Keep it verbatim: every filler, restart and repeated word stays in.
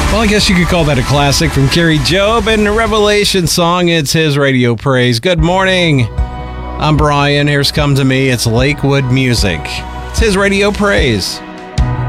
Well, I guess you could call that a classic from Carrie Job and the Revelation song. It's his radio praise. Good morning. I'm Brian. Here's Come to Me. It's Lakewood Music. It's his radio praise.